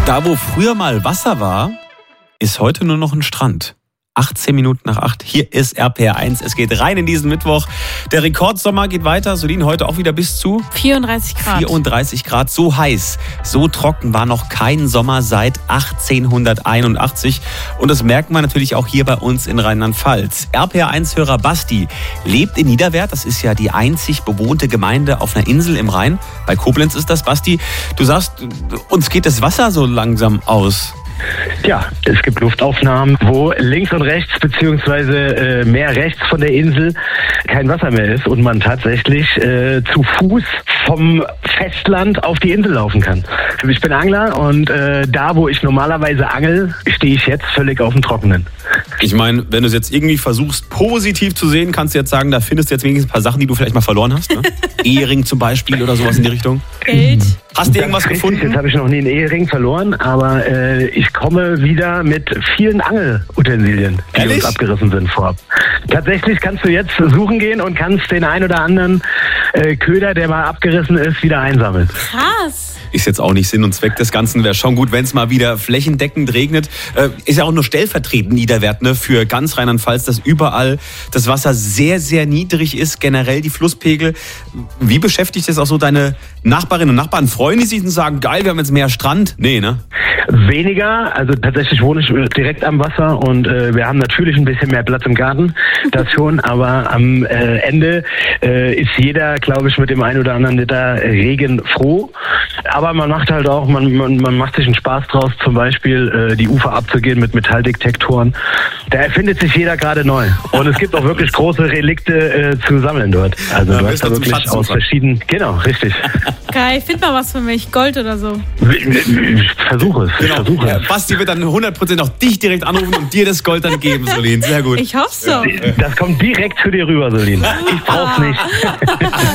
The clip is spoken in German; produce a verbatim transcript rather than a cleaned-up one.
Da, wo früher mal Wasser war, ist heute nur noch ein Strand. achtzehn Minuten nach acht. Hier ist R P R eins. Es geht rein in diesen Mittwoch. Der Rekordsommer geht weiter. Solin, heute auch wieder bis zu vierunddreißig Grad. vierunddreißig Grad. So heiß, so trocken war noch kein Sommer seit achtzehnhunderteinundachtzig. Und das merken wir natürlich auch hier bei uns in Rheinland-Pfalz. R P R eins-Hörer Basti lebt in Niederwerth. Das ist ja die einzig bewohnte Gemeinde auf einer Insel im Rhein. Bei Koblenz ist das, Basti. Du sagst, uns geht das Wasser so langsam aus. Ja, es gibt Luftaufnahmen, wo links und rechts beziehungsweise äh, mehr rechts von der Insel kein Wasser mehr ist und man tatsächlich äh, zu Fuß vom Festland auf die Insel laufen kann. Ich bin Angler und äh, da, wo ich normalerweise angel, stehe ich jetzt völlig auf dem Trockenen. Ich meine, wenn du es jetzt irgendwie versuchst, positiv zu sehen, kannst du jetzt sagen, da findest du jetzt wenigstens ein paar Sachen, die du vielleicht mal verloren hast. Ne? Ehering zum Beispiel oder sowas in die Richtung. Geld. Hast du irgendwas richtig, gefunden? Jetzt habe ich noch nie einen Ehering verloren, aber äh, ich komme wieder mit vielen Angelutensilien, die Ehrlich? uns abgerissen sind vorab. Tatsächlich kannst du jetzt suchen gehen und kannst den ein oder anderen äh, Köder, der mal abgerissen ist, wieder einsammeln. Krass. Ist jetzt auch nicht Sinn und Zweck des Ganzen. Wäre schon gut, wenn es mal wieder flächendeckend regnet. Äh, ist ja auch nur stellvertretend Niederwerth, ne, für ganz Rheinland-Pfalz, dass überall das Wasser sehr, sehr niedrig ist, generell die Flusspegel. Wie beschäftigt es auch so deine Nachbarinnen und Nachbarn? Freuen die sich und sagen, geil, wir haben jetzt mehr Strand? Nee, ne? Weniger, also tatsächlich wohne ich direkt am Wasser und äh, wir haben natürlich ein bisschen mehr Platz im Garten, das schon, aber am äh, Ende äh, ist jeder, glaube ich, mit dem einen oder anderen Liter Regen froh. Aber man macht halt auch, man, man, man macht sich einen Spaß draus, zum Beispiel äh, die Ufer abzugehen mit Metalldetektoren. Da erfindet sich jeder gerade neu. Und es gibt auch wirklich große Relikte äh, zu sammeln dort. Also Ja, du bist hast da du zum wirklich aus Schatzsucher. verschiedenen, genau, richtig. Geil, find mal was für mich. Gold oder so. Ich, ich versuche es, ich Genau. versuche Ja, es. Basti wird dann hundert Prozent auch dich direkt anrufen und dir das Gold dann geben, Solin. Sehr gut. Ich hoffe so. Das kommt direkt zu dir rüber, Solin. Ich brauch's nicht.